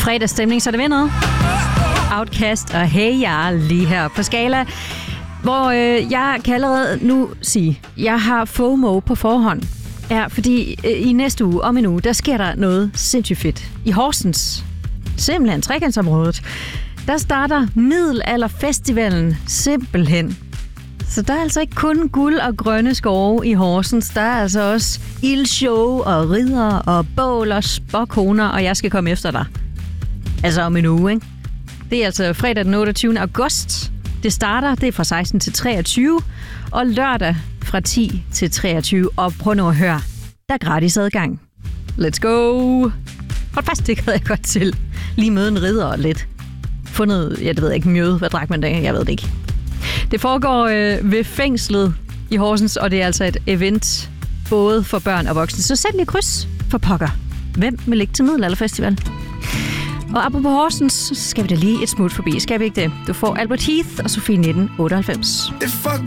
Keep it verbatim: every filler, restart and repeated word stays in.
Fredagsstemning, så det ved noget. Outcast og Hey Ya lige her på Skala, hvor øh, jeg kan allerede nu sige, jeg har FOMO på forhånd. Ja, fordi øh, i næste uge, om en uge, der sker der noget sindssygt fedt. I Horsens, simpelthen trekantsområdet, der starter Middelalderfestivalen simpelthen. Så der er altså ikke kun guld og grønne skove i Horsens. Der er altså også ildshow og ridder og bål og spåkoner, og jeg skal komme efter dig. Altså om en uge, ikke? Det er altså fredag den otteogtyvende august. Det starter, det er fra seksten til treogtyve, og lørdag fra ti til treogtyve. Og prøv nu at høre, der er gratis adgang. Let's go! Hold fast, det gad jeg godt til. Lige møde en ridder og lidt. Fundet, jeg ved ikke, mjøde. Hvad drak man da? Jeg ved det ikke. Det foregår øh, ved fængslet i Horsens, og det er altså et event både for børn og voksne. Så sæt lige kryds for pokker. Hvem vil ligge til Middelalderfestival? Og apropos Horsens, så skal vi da lige et smut forbi. Skal vi ikke det? Du får Albert Heath og Sofie nitten otteoghalvfems.